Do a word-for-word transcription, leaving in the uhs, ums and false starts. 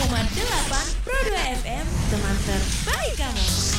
koma delapan Pro dua F M, teman terbaik kamu.